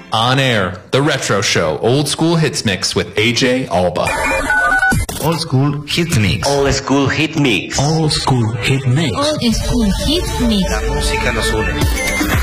On Air, The Retro Show, Old School Hits Mix with AJ Alba. Old School Hit Mix. Old School Hit Mix. Old School Hit Mix. Old School Hit Mix. La música nos une.